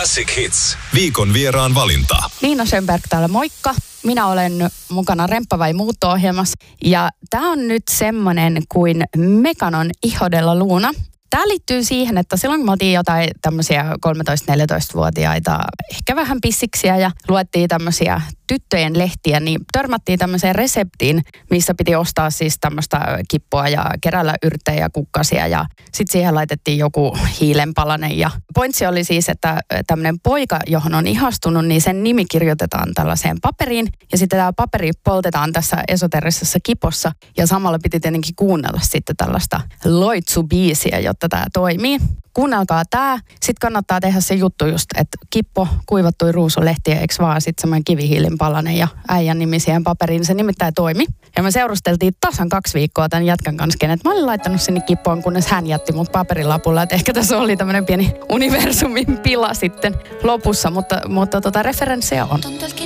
Classic Hits. Viikon vieraan valinta. Niina Schönberg täällä, moikka. Minä olen mukana Remppa vai muutto-ohjelmassa. Ja tämä on nyt semmoinen kuin Mekanon Hijo de la Luna. Tämä liittyy siihen, että silloin kun me oltiin jotain tämmöisiä 13-14-vuotiaita, ehkä vähän pissiksiä ja luettiin tämmöisiä tyttöjen lehtiä, niin törmättiin tämmöiseen reseptiin, missä piti ostaa siis tämmöistä kippoa ja keräillä yrttejä ja kukkasia ja sitten siihen laitettiin joku hiilenpalanen. Ja pointsi oli siis, että tämmöinen poika, johon on ihastunut, niin sen nimi kirjoitetaan tällaiseen paperiin ja sitten tämä paperi poltetaan tässä esoterisessa kipossa ja samalla piti tietenkin kuunnella sitten tällaista loitsu-biisiä, jotta tämä toimii. Kuunnelkaa tämä. Sitten kannattaa tehdä se juttu just, että kippo, kuivattui ruusunlehtiä, eikö vaan sitten semmoinen kivihiilenpalanen ja äijän nimi siihen paperiin. Se nimittäin toimi. Ja me seurusteltiin tasan 2 viikkoa tämän jätkän kanssa, että mä olin laittanut sinne kippoon, kunnes hän jätti mut paperilapulla. Että ehkä tässä oli tämmöinen pieni universumin pila sitten lopussa, mutta referenssejä on.